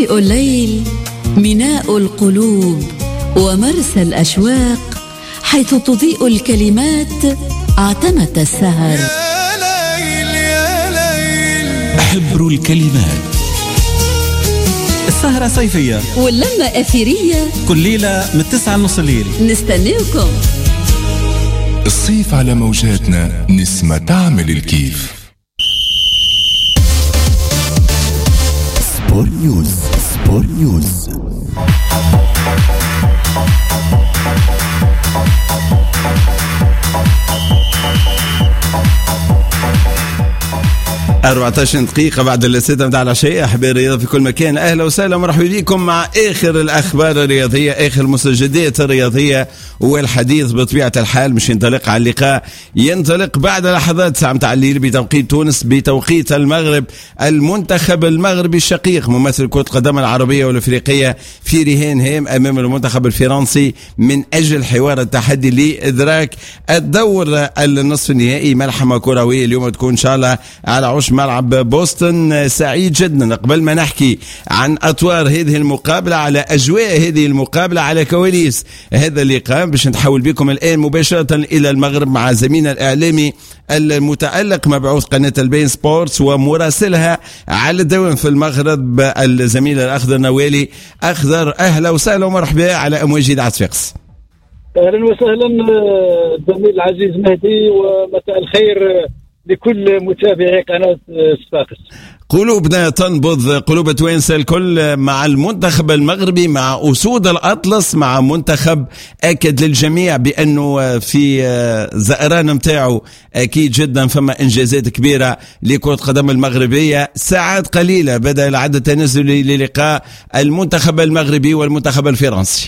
ضوئ الليل ميناء القلوب ومرسى الأشواق، حيث تضيء الكلمات عتمة السهر. يا ليل يا ليل حبر الكلمات. السهرة صيفية واللمة أثيرية كل ليلة من 9:30 الليل. نستنيكم. الصيف على موجاتنا نسمة تعمل الكيف. سبور نيوز. سبور نيوز. أربعتاشر دقيقة بعد الستة متاع العشية. أحباب الرياضة في كل مكان، أهلا وسهلا ومرحبا بكم مع آخر الأخبار الرياضية، آخر المستجدات الرياضية، والحديث بطبيعة الحال مش ينطلق على اللقاء ينطلق بعد لحظات ساعة متاع الليل بتوقيت تونس، بتوقيت المغرب. المنتخب المغربي الشقيق ممثل كرة القدم العربية والأفريقية في رهان هام أمام المنتخب الفرنسي من أجل حوار التحدي لإدراك الدور النصف النهائي. ملحمة كروية اليوم تكون إن شاء الله على عش ملعب بوسطن. سعيد جدا قبل ما نحكي عن أطوار هذه المقابلة، على أجواء هذه المقابلة، على كواليس هذا اللقاء، باش نتحول بكم الآن مباشرة إلى المغرب مع زميلنا الإعلامي المتألق مبعوث قناة البين سبورتس ومراسلها على الدوام في المغرب، الزميل الأخضر نوالي أخضر. أهلا وسهلا ومرحبا على أمواج إذاعة صفاقس. أهلا وسهلا الزميل العزيز مهدي، ومساء الخير لكل متابعي قناة صفاقس. قلوبنا تنبض، قلوب توانسة الكل مع المنتخب المغربي، مع أسود الأطلس، مع منتخب أكد للجميع بأنه في زائران متاعه أكيد جدا فما إنجازات كبيرة لكرة القدم المغربية. ساعات قليلة بدأ العد التنازلي للقاء المنتخب المغربي والمنتخب الفرنسي.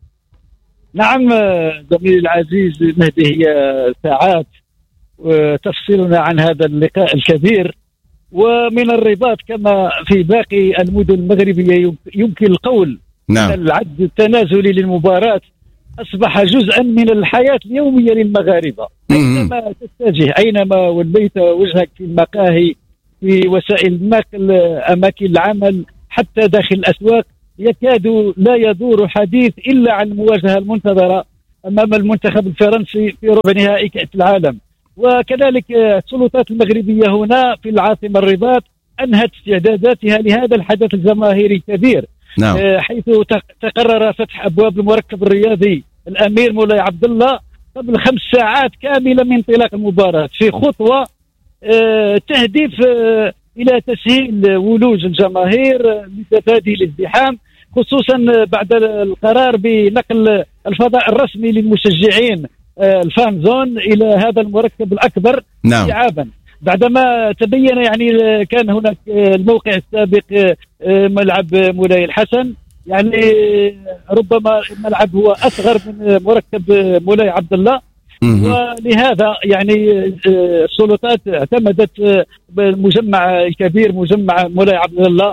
نعم زميلي العزيز مهدي، هي ساعات وتفصيلنا عن هذا اللقاء الكبير. ومن الرباط كما في باقي المدن المغربية يمكن القول نعم. أن العد التنازلي للمباراة أصبح جزءا من الحياة اليومية للمغاربة. أينما تتجه، أينما وليت وجهك، في المقاهي، في وسائل النقل، أماكن العمل، حتى داخل الأسواق، يكاد لا يدور حديث إلا عن المواجهة المنتظرة أمام المنتخب الفرنسي في ربع نهائي كأس العالم. وكذلك السلطات المغربية هنا في العاصمة الرباط أنهت استعداداتها لهذا الحدث الجماهيري الكبير. نعم. حيث تقرر فتح أبواب المركب الرياضي الأمير مولاي عبد الله قبل 5 ساعات كاملة من انطلاق المباراة، في خطوة تهدف إلى تسهيل ولوج الجماهير لتفادي الازدحام، خصوصا بعد القرار بنقل الفضاء الرسمي للمشجعين الفان زون إلى هذا المركب الأكبر استيعابا. بعدما تبين يعني كان هناك الموقع السابق ملعب مولاي الحسن، يعني ربما الملعب هو أصغر من مركب مولاي عبد الله، ولهذا يعني السلطات اعتمدت بالمجمع الكبير مجمع مولاي عبد الله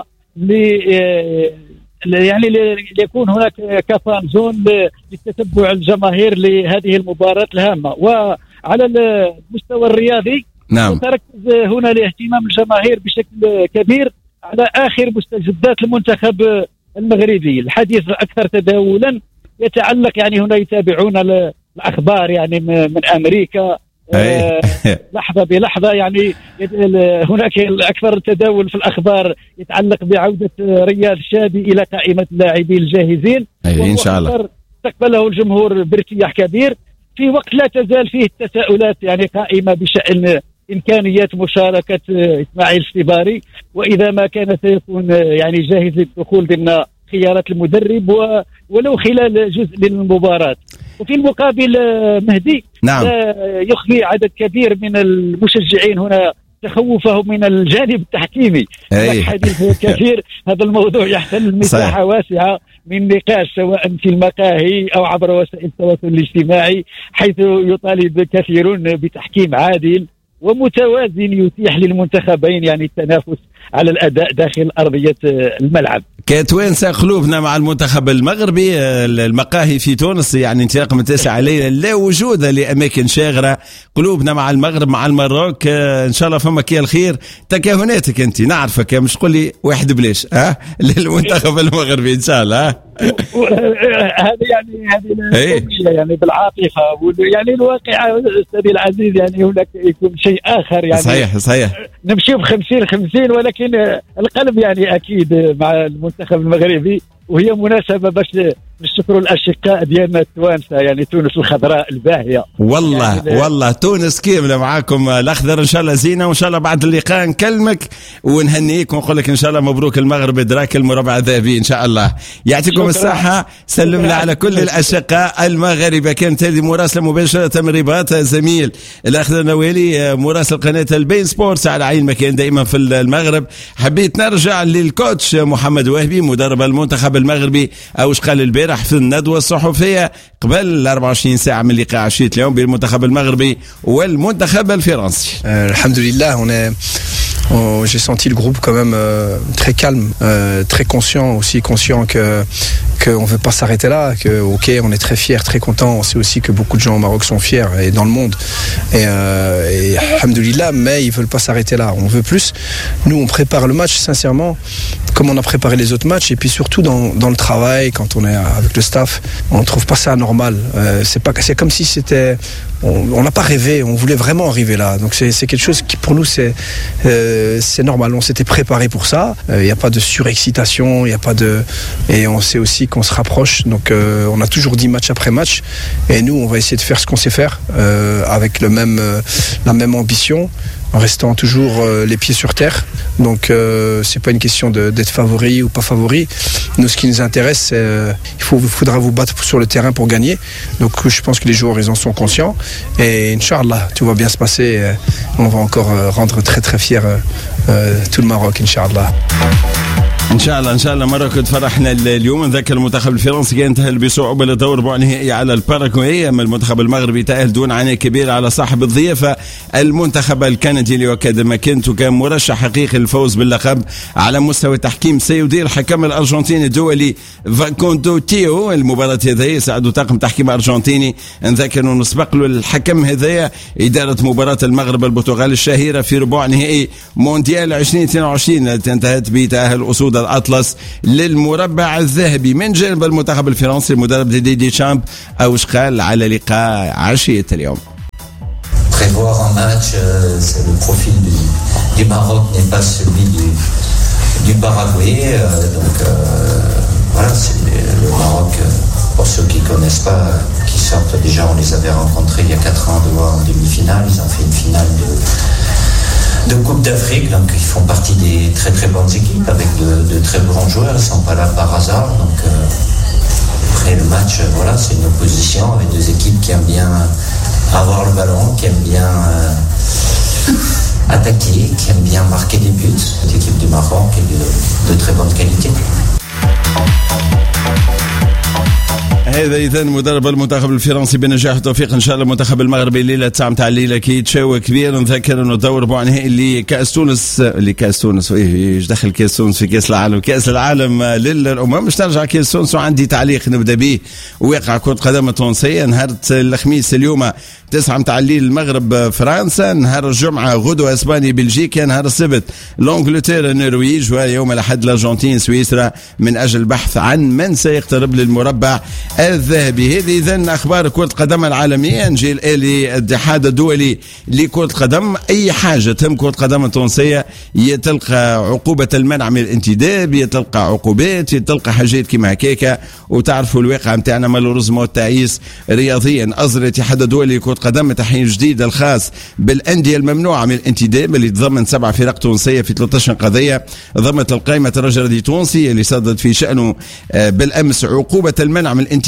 يعني ليكون هناك كفان زون لتتبع الجماهير لهذه المباراة الهامة. وعلى المستوى الرياضي نعم. تركز هنا لاهتمام الجماهير بشكل كبير على آخر مستجدات المنتخب المغربي. الحديث الأكثر تداولا يتعلق، يعني هنا يتابعون الأخبار يعني من أمريكا لحظة بلحظة، يعني هناك الأكثر تداول في الأخبار يتعلق بعودة رياض شادي إلى قائمة اللاعبين الجاهزين إن شاء الله استقبله الجمهور بارتياح كبير، في وقت لا تزال فيه التساؤلات يعني قائمة بشأن إمكانيات مشاركة إسماعيل السباري، وإذا ما كان سيكون يعني جاهز للدخول ضمن خيارات المدرب ولو خلال جزء من المباراة. وفي المقابل مهدي نعم. يخفي عدد كبير من المشجعين هنا تخوفهم من الجانب التحكيمي. الحديث كثير، هذا الموضوع يحتل مساحة واسعة من نقاش سواء في المقاهي أو عبر وسائل التواصل الاجتماعي، حيث يطالب كثيرون بتحكيم عادل ومتوازن يتيح للمنتخبين يعني التنافس على الاداء داخل ارضيه الملعب. كتوانسة قلوبنا مع المنتخب المغربي. المقاهي في تونس يعني انطلاق من 9 عليه لا وجود لاماكن شاغره. قلوبنا مع المغرب مع المروك، ان شاء الله فما كي الخير. تكهناتك انت نعرفك، مش تقول لي واحد بلاش للمنتخب المغربي ان شاء الله. هذه يعني بالعاطفه يعني الواقع استاذي العزيز، يعني هناك يكون شيء اخر يعني صحيح نمشي ب50-50 ولكن القلب يعني اكيد مع المنتخب المغربي. وهي مناسبة باش نشكروا الأشقاء ديالنا التوانسة، يعني تونس الخضراء الباهية. والله تونس كاملة معاكم الأخضر إن شاء الله زينة، وإن شاء الله بعد اللقاء نكلمك ونهنيك ونقول لك إن شاء الله مبروك المغرب إدراك المربع الذهبي إن شاء الله. يعطيكم الصحة. سلم لي على كل الأشقاء المغاربة. كانت هذه مراسلة مباشرة من الرباط، زميل الأخضر نوالي مراسل قناة البين سبورتس على عين مكان دائما في المغرب. حبيت نرجع للكوتش محمد وهبي مدرب المنتخب المغربي. أوش قال البارح في الندوة الصحفية قبل 24 ساعة من لقاء عشية اليوم بين المنتخب المغربي والمنتخب الفرنسي. Alhamdulillah, j'ai senti le groupe quand même très calme, très conscient qu'on ne veut pas s'arrêter là, que ok, on est très fiers, très contents. On sait aussi que beaucoup de gens au Maroc sont fiers et dans le monde. Et alhamdulillah, mais ils veulent pas s'arrêter là. On veut plus. Nous, on prépare le match sincèrement, comme on a préparé les autres matchs, et puis surtout dans le travail, quand on est avec le staff, on trouve pas ça normal. C'est comme si c'était, on n'a pas rêvé, on voulait vraiment arriver là. Donc c'est quelque chose qui pour nous c'est normal. On s'était préparé pour ça. Il n'y a pas de surexcitation, il y a pas de, et on sait aussi qu'on se rapproche. Donc on a toujours dit match après match, et nous on va essayer de faire ce qu'on sait faire avec la même ambition, en restant toujours les pieds sur terre. Donc c'est pas une question d'être favori ou pas favori. Nous, ce qui nous intéresse, c'est il faudra vous battre sur le terrain pour gagner. Donc je pense que les joueurs ils en sont conscients, et Inch'Allah tout va bien se passer. On va encore rendre très très fier tout le Maroc, Inch'Allah. ان شاء الله مروك تفرحنا اليوم. نذكر المنتخب الفرنسي كان تأهل بصعوبه لدور ربع نهائي على الباراغواي، اما المنتخب المغربي تأهل دون عناء كبير على صاحب الضيافه المنتخب الكندي اللي وكاد مكانته كان مرشح حقيقي للفوز باللقب. على مستوى التحكيم سيدير الحكم الارجنتيني الدولي فاكوندو تيو المباراه هذه، ساعدوا طاقم تحكيم ارجنتيني. نذكر انه سبق له الحكم هذايا اداره مباراه المغرب البرتغال الشهيره في ربع نهائي مونديال 2022 التي انتهت بتأهل اسود الأطلس للمربع الذهبي. من جانب المنتخب الفرنسي المدرب ديدي شامب أوش قال على لقاء عشية اليوم. Prévoir un match, le profil du Maroc n'est pas celui du Paraguay, donc voilà, c'est le Maroc, pour ceux qui ne connaissent pas, qui sortent déjà, on les avait rencontrés il y a 4 ans en demi-finale, ils ont fait une finale de Coupe d'Afrique, donc ils font partie des très très bonnes équipes avec de très bons joueurs, ils ne sont pas là par hasard. Donc après le match, voilà, c'est une opposition avec deux équipes qui aiment bien avoir le ballon, qui aiment bien attaquer, qui aiment bien marquer des buts. L'équipe du Maroc est de très bonne qualité. هذا إذا مدرب المنتخب الفرنسي بنجاح وتوفيق إن شاء الله. المنتخب المغربي الليلة 9 متاع الليلة كي يتشاوى كبير. نذكر إنه دور ربع نهائي اللي كأس تونس إيش دخل كأس تونس في كأس العالم للأمم. مش ترجع كأس تونس وعندي تعليق نبدأ به. ويقع كرة قدم تونسية نهار الخميس اليوم 9 متاع الليل المغرب فرنسا، نهار الجمعة غدوة اسبانيا بلجيكا، نهار السبت لانجلترا النرويج، ويوم الاحد الارجنتين سويسرا من اجل البحث عن من سيقترب للمربع الذهبي. هذه اذا اخبار كرة القدم العالمية. نجي الاتحاد الدولي لكرة القدم. اي حاجة تهم كرة القدم التونسية يتلقى عقوبة المنع من الانتداب، يتلقى عقوبات، يتلقى حاجات كيما هكاكا. وتعرفوا الواقع نتاعنا مالوريزمون والتعيس رياضيا. اصدر الاتحاد الدولي لكرة قدم تحيين جديد الخاص بالأندية الممنوعة من الانتداب اللي تضمن 7 فرق تونسية في 13 قضية. ضمت القائمة الرجل التونسي اللي صدرت في شأنه بالأمس عقوبة المنع من الانتداب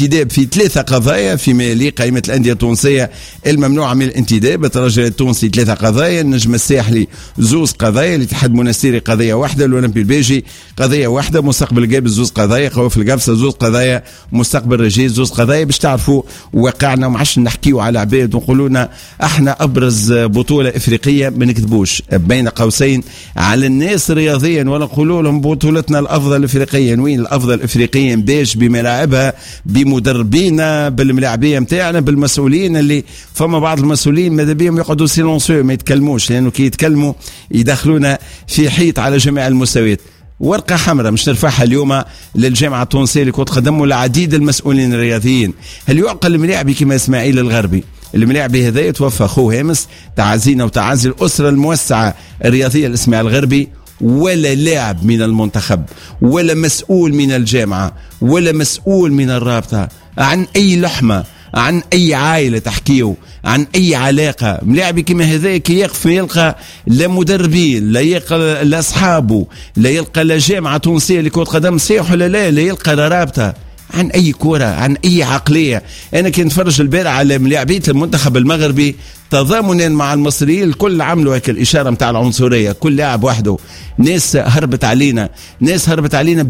الانتداب في 3 قضايا فيما يلي قائمة الأندية التونسية الممنوعة من الانتداب. الترجي التونسي 3 قضايا، النجم الساحلي 2 قضايا، الاتحاد المنستيري قضية واحدة، الأولمبي البيجي قضية واحدة، مستقبل القابس 2 قضايا، خوف القفصة 2 قضايا، مستقبل رجيز 2 قضايا. باش تعرفوا واقعنا وما عادش نحكيوا على عباد ونقولونا احنا ابرز بطولة افريقية، ما نكذبوش بين قوسين على الناس رياضيا ولا نقولوا لهم بطولتنا الافضل افريقيا. وين الافضل افريقيا؟ باش بملاعبها، بمدربينا، بالملاعبيه نتاعنا، بالمسؤولين اللي فما بعض المسؤولين ماذا بيهم يقعدوا سيلونسيو ما يتكلموش، لانه كي يتكلموا يدخلونا في حيط على جميع المستويات. ورقة حمراء مش نرفعها اليوم للجامعة التونسية اللي كنت قدموا العديد المسؤولين الرياضيين. هل يعقل الملاعبي كما اسماعيل الغربي؟ الملاعبي هذا يتوفى أخوه هامس، تعازينا وتعازي الأسرة الموسعة الرياضية الإسماعيل الغربي، ولا لاعب من المنتخب ولا مسؤول من الجامعة ولا مسؤول من الرابطة عن أي لحمة، عن أي عائلة تحكيو، عن أي علاقة. ملاعبي كما هذا كي يقف يلقى لا مدربين، لا يلقى لا أصحابه، لا يلقى لا جامعة تونسية اللي كنت قدم صيح ولا لا يلقى لا رابطة عن أي كرة، عن أي عقلية. أنا كي نتفرج البارح على ملاعبية المنتخب المغربي تضامنا مع المصريين، الكل عملوا هيك الإشارة متاع العنصرية، كل لاعب وحده. ناس هربت علينا، ناس هربت علينا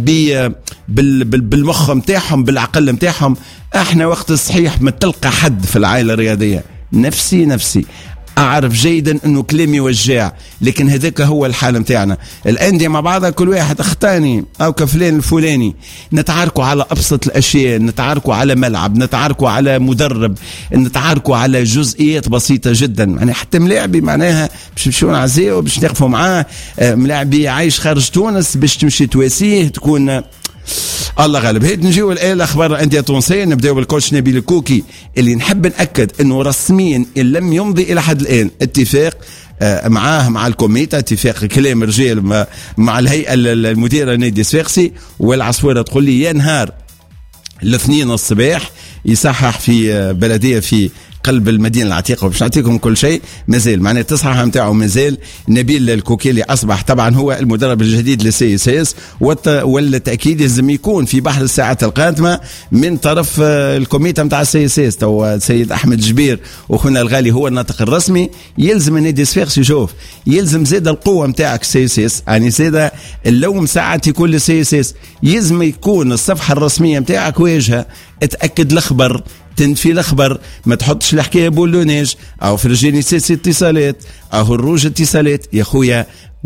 بالمخ متاعهم، بالعقل متاعهم. احنا وقت الصحيح ما تلقى حد في العائلة الرياضية نفسي أعرف جيدا أنه كلامي وجاع، لكن هذاك هو الحال متاعنا. الأندية مع بعضها كل واحد اختاني أو كفلان الفلاني، نتعاركوا على أبسط الأشياء، نتعاركوا على ملعب، نتعاركوا على مدرب، نتعاركوا على جزئيات بسيطة جدا. يعني حتى ملاعبي معناها باش نمشيو نعزيه وباش نقفوا معاه، ملاعبي عايش خارج تونس باش تمشي تواسيه تكون الله غالب. هيك نجيو الان الاخبار الانديه التونسيه. نبداو بالكوتش نبيل الكوكي اللي نحب ناكد انه رسميا ان لم يمضي الى حد الان اتفاق معاه مع الكوميتا، اتفاق كلام رجال مع الهيئه المديره نادي صفاقسي. والعصفوره تقول لي يا نهار الاثنين الصباح يصحح في بلديه في قلب المدينه العتيقه، وباش نعطيكم كل شيء مازال معناها التصحيح نتاعو مازال. نبيل الكوكي اللي اصبح طبعا هو المدرب الجديد للسي اس اس، والتاكيد لازم يكون في بحر الساعات القادمه من طرف الكوميتا نتاع السي اس اس. تو السيد احمد جبير وخونا الغالي هو الناطق الرسمي. يلزم النادي صفاقسي يشوف، يلزم زاد القوه نتاعك السي اس اس، يعني زاد اللوم ساعات يكون للسي اس اس، يلزم يكون الصفحه الرسميه نتاعك واجهه، اتاكد الخبر، تنفي الخبر، ما تحطش الحكايه بولونيج او في رجينيسيس اتصالات او الروج اتصالات. يا خويا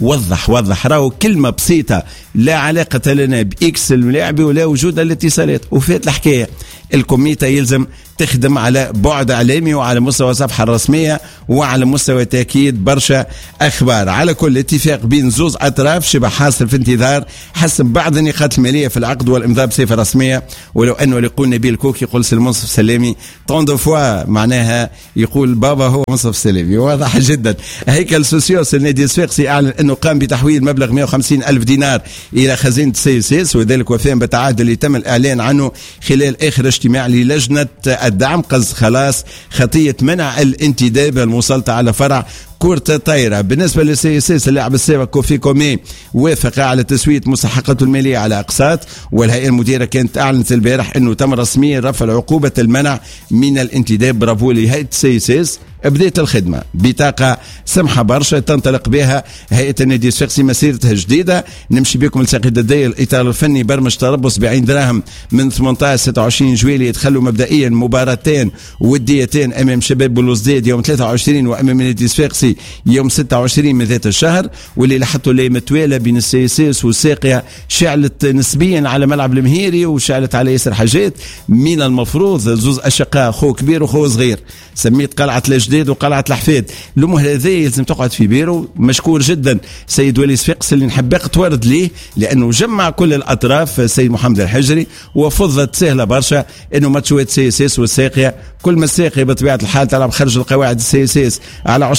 وضح راهو كلمه بسيطه لا علاقه لنا باكس الملاعبي ولا وجود الاتصالات وفات الحكايه. الكوميتا يلزم تخدم على بعد اعلامي وعلى مستوى الصفحه الرسميه وعلى مستوى تاكيد برشا اخبار. على كل اتفاق بين زوز اطراف شبه حاصل في انتظار حسب بعض النقاط الماليه في العقد والامضاء بصفه رسميه. ولو انه يقول نبيل كوكي يقول سي المنصف سلامي طون فوا، معناها يقول بابا هو منصف سلامي، واضح جدا. هيكل سوسيوس النادي الصفاقسي اعلن انه قام بتحويل مبلغ 150 الف دينار الى خزينه السي اس اس، وذلك وفاء بالتعهد اللي تم الاعلان عنه خلال اخر اجتماع للجنه الدعم. قصد خلاص خطيه منع الانتداب المسلطه على فرع كرة الطايرة. بالنسبة للسي اس اس اللاعب السابق كوفي كومي وافق على تسوية مستحقاته المالية على أقساط، والهيئة المديرة كانت أعلنت البارح أنه تم رسميا رفع عقوبة المنع من الانتداب. برافو لهيئة السي اس اس، بداية الخدمة بطاقة سمحة برشا تنطلق بها هيئة النادي الصفاقسي مسيرتها جديدة. نمشي بكم لساقي الددية. الإطار الفني برمج تربص بعين دراهم من 18-26 جويلية يتخلوا مبدئيا مباراتين وديتين أمام شباب بلوزداد يوم 23 وأمام النادي الصفاقسي يوم 26 من ذات الشهر. واللي لاحظتوا اللي متوالة بين السي اس اس والساقية شعلت نسبيا على ملعب المهيري وشعلت على ياسر حاجات. من المفروض زوز أشقاء خو كبير وخو صغير، سميت قلعة الجديد وقلعة الحفيد. الأمور هذه لازم تقعد في بيرو. مشكور جدا سيد ولي صفاقس اللي نحب تورد ليه، لأنه جمع كل الأطراف سيد محمد الحجري، وفضت سهلة برشا أنه ماتشوات سي اس اس والساقية كل ما الساقية بطبيعة الحال تلعب خارج القواعد السي اس اس على عشم المهيري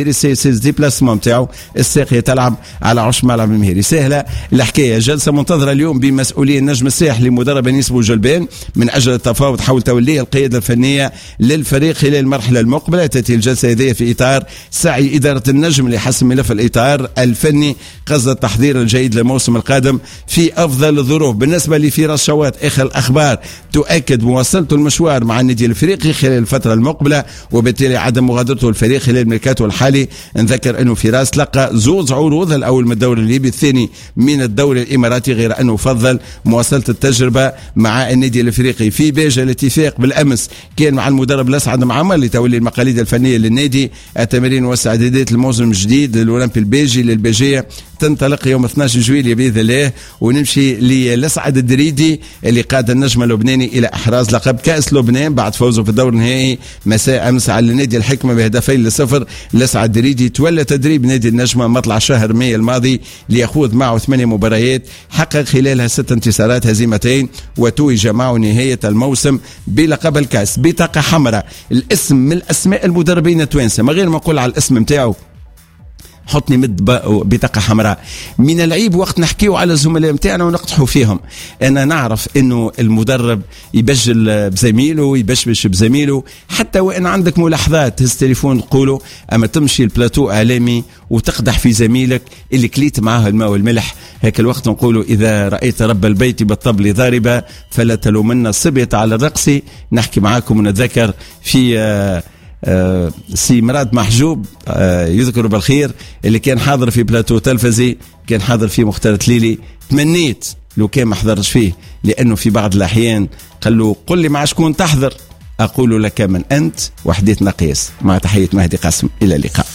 المهيري، سي ديبلاسمون نتاعو الساقية تلعب على عش ملعب المهيري. سهلة الحكاية. جلسة منتظرة اليوم بمسؤولي النجم الساحلي مدرب أنيس بوجلبان من أجل التفاوض حول توليه القيادة الفنية للفريق خلال المرحلة المقبلة. تأتي الجلسة هذه في إطار سعي إدارة النجم لحسم ملف الإطار الفني قصد التحضير الجيد للموسم القادم في أفضل الظروف. بالنسبة لفراس شوات آخر الأخبار تؤكد مواصلته المشوار مع النادي الافريقي خلال الفترة المقبلة، وبالتالي عدم مغادرته الفريق خلال الميركاتو الحالي. نذكر أنه فراس لقى زوج عروض، الأول من الدوري الليبي، الثاني من الدوري الإماراتي، غير أنه فضل مواصلة التجربة مع النادي الافريقي. في بيجا الاتفاق بالأمس كان مع المدرب الأسعد معمر لتولي المقاليد الفنية للنادي. التمارين واستعدادات الموسم الجديد للأولمبي البيجي للبيجية تنطلق يوم 12 جويلية بإذن الله، ونمشي للأسعد الدريدي اللي قاد النجم اللبناني إلى إحراز لقب كأس لبنان بعد فوزه في الدور النهائي مساء أمس على النادي الحكمة ب2-0. الأسعد الدريدي تولى تدريب نادي النجمة مطلع شهر مايو الماضي ليخوض معه 8 مباريات، حقق خلالها 6 انتصارات هزيمتين، وتوج معه نهاية الموسم بلقب الكأس. بطاقة حمراء، الاسم من الأسماء المدربين التوانسة، ما غير ما نقول على الاسم متاعه حطني مد بطاقة حمراء من العيب وقت نحكيو على الزملاء متاعنا ونقطحوا فيهم. أنا نعرف إنه المدرب يبجل بزميله، يبشبش بزميله، حتى وإن عندك ملاحظات هز تليفون تقوله، أما تمشي البلاتو إعلامي وتقدح في زميلك اللي كليت معاه الماء والملح. هيك الوقت نقوله إذا رأيت رب البيت بالطبل ضاربة فلا تلومن الصبية على الرقص. نحكي معاكم ونتذكر في سي مراد محجوب يذكر بالخير اللي كان حاضر في بلاتو تلفزي، كان حاضر في مختار تليلي. تمنيت لو كان ما حضرش فيه، لأنه في بعض الأحيان قال له قل لي مع شكون تحضر، أقول لك من أنت وحديتنا قياس. مع تحية مهدي قاسم، إلى اللقاء.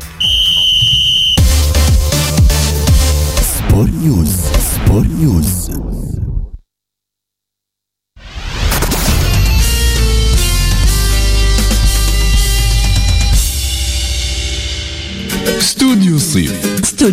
سبور نيوز. سبور نيوز. استوديو الصيف.